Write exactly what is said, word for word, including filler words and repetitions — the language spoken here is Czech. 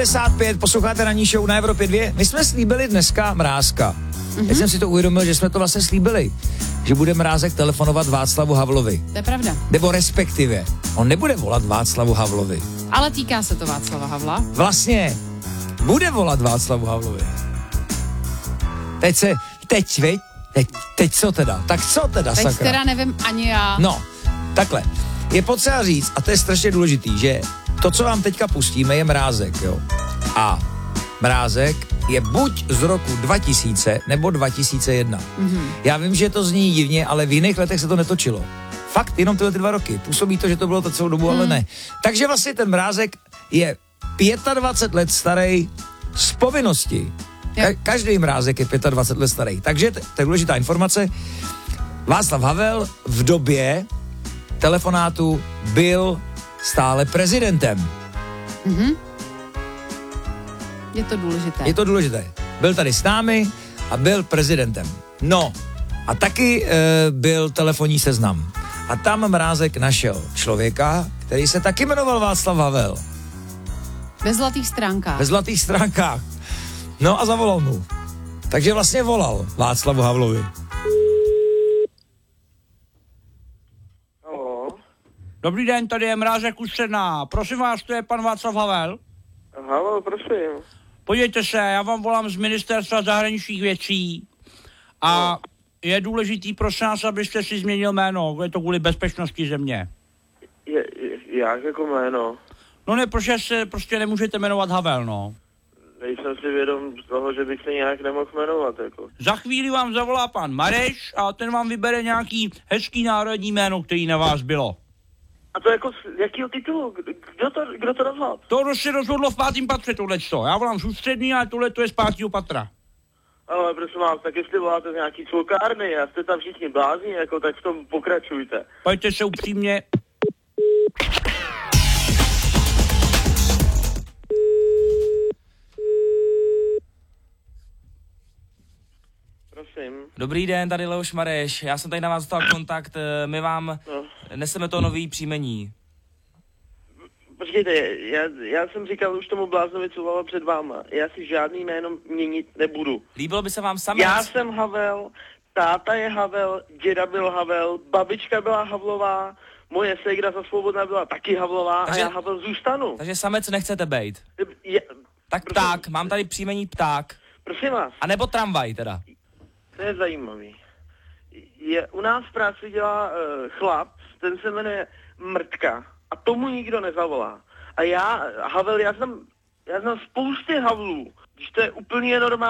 padesát pět, posloucháte Ranní show na Evropě dva. My jsme slíbili dneska Mrázka. Mm-hmm. Já jsem si to uvědomil, že jsme to vlastně slíbili. Že bude Mrázek telefonovat Václavu Havlovi. To je pravda. Nebo respektive, on nebude volat Václavu Havlovi. Ale týká se to Václava Havla. Vlastně, bude volat Václavu Havlovi. Teď se, teď, veď, teď, teď co teda? Tak co teda, teď sakra? Teď teda nevím ani já. No, takhle. Je potřeba říct, a to je strašně důležitý, že to, co vám teďka pustíme, je Mrázek, jo. A Mrázek je buď z roku dva tisíce nebo dva tisíce jedna. Mm-hmm. Já vím, že to zní divně, ale v jiných letech se to netočilo. Fakt, jenom tyhle ty dva roky. Působí to, že to bylo to celou dobu, mm. ale ne. Takže vlastně ten Mrázek je dvacet pět let starý z povinnosti. Ka- každý Mrázek je dvacet pět let starý. Takže to je důležitá informace. Václav Havel v době telefonátu byl stále prezidentem. Mhm. Je to důležité. Je to důležité. Byl tady s námi a byl prezidentem. No, a taky e, byl telefonní seznam. A tam Mrázek našel člověka, který se taky jmenoval Václav Havel. Ve zlatých stránkách. Ve zlatých stránkách. No a zavolal mu. Takže vlastně volal Václavu Havlovi. Halo. Dobrý den, tady je Mrázek Ústředná. Prosím vás, to je pan Václav Havel? Halo, prosím. Podívejte se, já vám volám z Ministerstva zahraničních věcí a no. Je důležitý, prosím vás, abyste si změnil jméno, je to kvůli bezpečnosti země. Je, je, jak jako jméno? No ne, protože se prostě nemůžete jmenovat Havel, no. Nejsem si vědom toho, že bych se nějak nemohl jmenovat, jako. Za chvíli vám zavolá pan Mareš a ten vám vybere nějaký hezký národní jméno, který na vás bylo. A to jako z jakého titulu? Kdo to, kdo to rozhodl? To se rozhodlo v pátém patře tohleto. Já volám z Ústřední, ale tohle to je z pátého patra. Ale prosím vás, tak jestli voláte z nějaký cukárny a jste tam všichni blázní, jako, tak v tom pokračujte. Pojďte se upřímně. Prosím. Dobrý den, tady Leoš Mareš. Já jsem tady na vás dostal kontakt, my vám no. neseme to nový příjmení. Počkejte, já, já jsem říkal už tomu bláznovi, co volal před váma. Já si žádný jméno měnit nebudu. Líbilo by se vám samec? Já jsem Havel, táta je Havel, děda byl Havel, babička byla Havlová, moje ségra za Svobodná byla taky Havlová takže, a já Havel zůstanu. Takže samec nechcete bejt? Je, tak prosím, pták, mám tady příjmení Pták. Prosím vás. A nebo Tramvaj teda. To je zajímavý. Je, u nás v práci dělá uh, chlap, ten se jmenuje Mrtka a tomu nikdo nezavolá. A já, Havel, já znám, já znám spousty Havlů, když to je úplně normální.